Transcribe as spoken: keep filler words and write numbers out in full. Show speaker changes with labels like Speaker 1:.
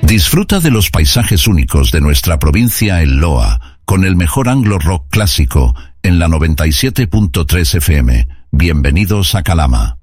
Speaker 1: Disfruta de los paisajes únicos de nuestra provincia en Loa, con el mejor anglo rock clásico en la noventa y siete punto tres F M. Bienvenidos a Calama.